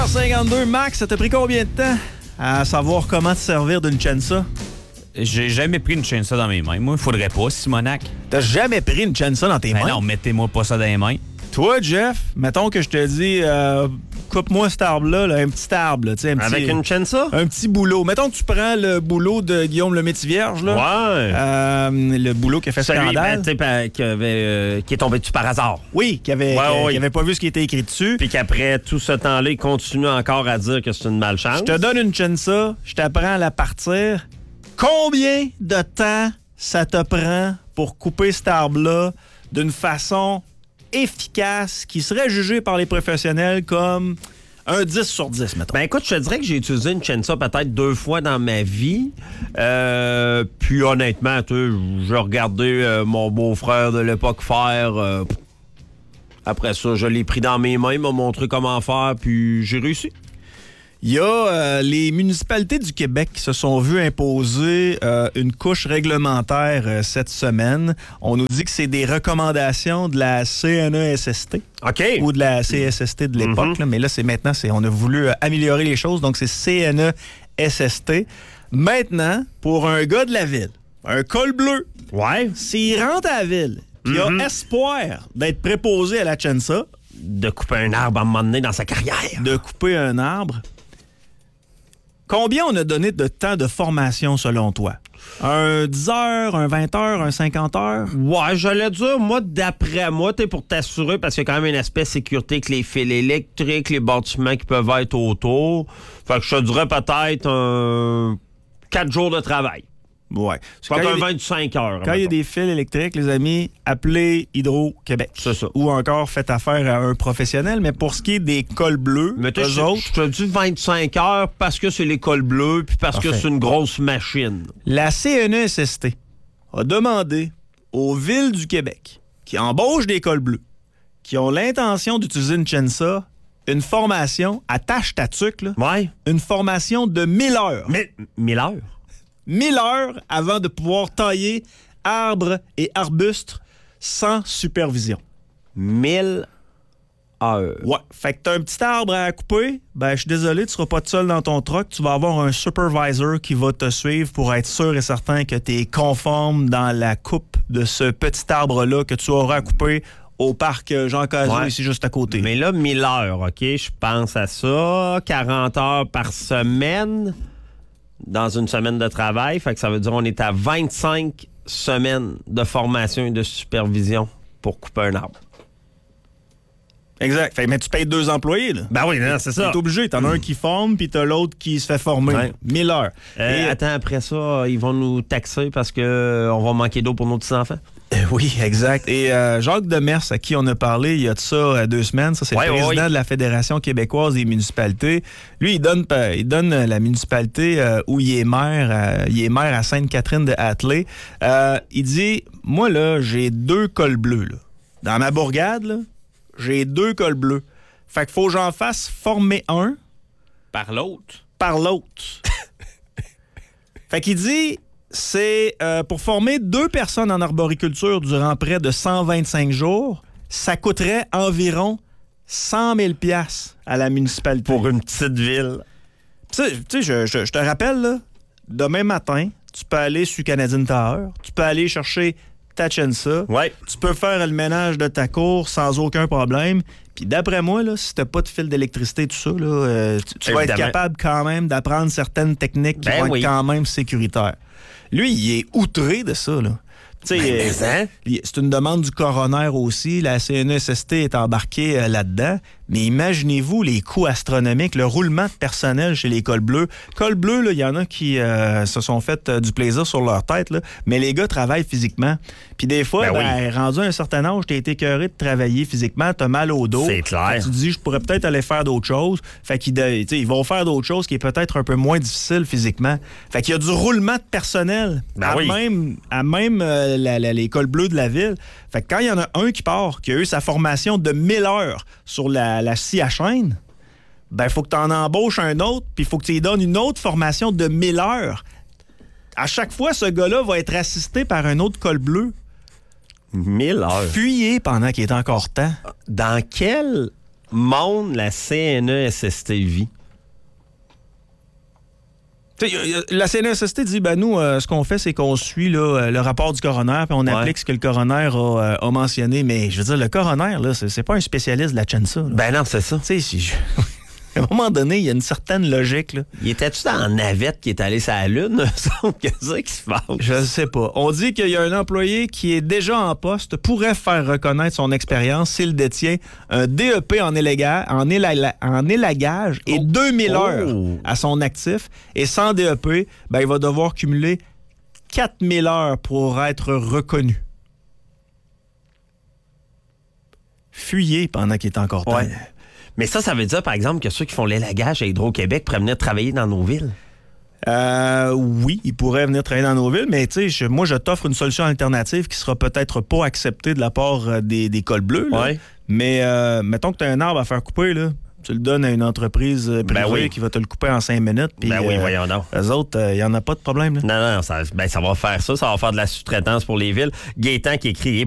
8h52, Max, ça t'a pris combien de temps à savoir comment te servir d'une Chensa? J'ai jamais pris une Chensa dans mes mains. Moi, il faudrait pas, Simonac. T'as jamais pris une Chensa dans tes mains? Non, mettez-moi pas ça dans les mains. Toi, Jeff, mettons que je te dis, coupe-moi cet arbre-là, là, un petit arbre. Là, avec une Chensa? Un petit boulot. Mettons que tu prends le boulot de Guillaume Lemaitre-Vierge. Là. Ouais. Le boulot qui a fait scandale. Qui est tombé dessus par hasard. Oui, qui avait pas vu ce qui était écrit dessus. Puis qu'après tout ce temps-là, il continue encore à dire que c'est une malchance. Je te donne une Chensa, je t'apprends à la partir. Combien de temps ça te prend pour couper cet arbre-là d'une façon efficace qui serait jugée par les professionnels comme un 10 sur 10, mettons? Ben écoute, je te dirais que j'ai utilisé une Chensa peut-être 2 fois dans ma vie. Puis honnêtement, je regardais mon beau-frère de l'époque faire. Après ça, je l'ai pris dans mes mains, il m'a montré comment faire, puis j'ai réussi. Il y a les municipalités du Québec qui se sont vues imposer une couche réglementaire cette semaine. On nous dit que c'est des recommandations de la CNESST. OK. Ou de la CSST de l'époque. Là, mais là, on a voulu améliorer les choses. Donc, c'est CNESST. Maintenant, pour un gars de la ville, un col bleu, s'il rentre à la ville, qui a espoir d'être préposé à la Chensa, de couper un arbre à un moment donné dans sa carrière. De couper un arbre. Combien on a donné de temps de formation selon toi? Un 10 heures, un 20 heures, un 50 heures? Ouais, j'allais dire, moi, d'après moi, pour t'assurer, parce qu'il y a quand même un aspect sécurité avec les fils électriques, les bâtiments qui peuvent être autour. Fait que je te dirais peut-être 4 jours de travail. Ouais. C'est pas un 25 heures. Quand il y a des fils électriques, les amis, appelez Hydro-Québec. C'est ça. Ou encore, faites affaire à un professionnel. Mais pour ce qui est des cols bleus, je te dis 25 heures parce que c'est les cols bleus puis parce que c'est une grosse machine. La CNESST a demandé aux villes du Québec qui embauchent des cols bleus, qui ont l'intention d'utiliser une Chensa, une formation, attache ta tuque, là. Ouais. Une formation de 1000 heures. Mais 1000 heures? 1000 heures avant de pouvoir tailler arbres et arbustes sans supervision. 1000 heures. Ouais. Fait que t'as un petit arbre à couper, ben je suis désolé, tu seras pas tout seul dans ton truck. Tu vas avoir un supervisor qui va te suivre pour être sûr et certain que tu es conforme dans la coupe de ce petit arbre-là que tu auras à couper au parc Jean Cazot, ici juste à côté. Mais là, 1000 heures, OK? Je pense à ça. 40 heures par semaine dans une semaine de travail. Fait que ça veut dire qu'on est à 25 semaines de formation et de supervision pour couper un arbre. Exact. Fait, mais tu payes 2 employés, là. Ben oui, non, c'est ça. T'es obligé. T'en as un qui forme, puis t'as l'autre qui se fait former. Ouais. 1000 heures. Attends, après ça, ils vont nous taxer parce qu'on va manquer d'eau pour nos petits-enfants. Oui, exact. Et Jacques Demers, à qui on a parlé il y a de ça 2 semaines, ça c'est le président de la Fédération québécoise des municipalités. Lui, il donne la municipalité où il est maire à Sainte-Catherine-de-Hatley. Il dit, moi là, j'ai 2 cols bleus. Là. Dans ma bourgade, là, j'ai 2 cols bleus. Fait qu'il faut que j'en fasse former un. Par l'autre? Par l'autre. Fait qu'il dit... C'est pour former 2 personnes en arboriculture durant près de 125 jours, ça coûterait environ 100 000 $ à la municipalité. Pour une petite ville. Tu sais, je te rappelle, là, demain matin, tu peux aller sur Canadian Tower, tu peux aller chercher ta Chensa, tu peux faire le ménage de ta cour sans aucun problème. Puis d'après moi, là, si t'as pas de fil d'électricité, tout ça, là, tu vas être capable quand même d'apprendre certaines techniques qui vont être quand même sécuritaires. Lui, il est outré de ça, là. C'est une demande du coroner aussi. La CNESST est embarquée là-dedans. Mais imaginez-vous les coûts astronomiques, le roulement de personnel chez les cols bleus. Cols bleus, il y en a qui se sont fait du plaisir sur leur tête, là, mais les gars travaillent physiquement. Puis des fois, rendu à un certain âge, t'as été écœuré de travailler physiquement, t'as mal au dos. C'est clair. Tu te dis, je pourrais peut-être aller faire d'autres choses. Fait qu'ils vont faire d'autres choses qui est peut-être un peu moins difficile physiquement. Fait qu'il y a du roulement de personnel à même les cols bleus de la ville. Fait que quand il y en a un qui part, qui a eu sa formation de 1000 heures sur la scie à chaîne, ben il faut que tu en embauches un autre, puis il faut que tu lui donnes une autre formation de 1000 heures. À chaque fois, ce gars-là va être assisté par un autre col bleu. 1000 heures. Fuyez pendant qu'il est encore temps. Dans quel monde la CNESST vit? La CNESST dit, nous, ce qu'on fait, c'est qu'on suit là, le rapport du coroner, puis on applique ce que le coroner a mentionné. Mais je veux dire, le coroner, là, c'est pas un spécialiste de la Chensa. Ben non, c'est ça. Tu sais, à un moment donné, il y a une certaine logique. Là. Il était-tu dans la navette qui est allé sur la Lune? Qu'est-ce qui se passe? Je ne sais pas. On dit qu'il y a un employé qui est déjà en poste, pourrait faire reconnaître son expérience s'il détient un DEP en élagage et 2000 heures à son actif. Et sans DEP, il va devoir cumuler 4000 heures pour être reconnu. Fuyez pendant qu'il est encore temps. Ouais. Mais ça veut dire, par exemple, que ceux qui font l'élagage à Hydro-Québec pourraient venir travailler dans nos villes? Oui, ils pourraient venir travailler dans nos villes, mais tu sais, moi, je t'offre une solution alternative qui sera peut-être pas acceptée de la part des cols bleus. Là. Ouais. Mais mettons que tu as un arbre à faire couper, là. Tu le donnes à une entreprise privée qui va te le couper en 5 minutes. Puis, voyons donc. Eux autres, il n'y en a pas de problème. Là. Non, ça va faire ça. Ça va faire de la sous-traitance pour les villes. Gaétan qui écrit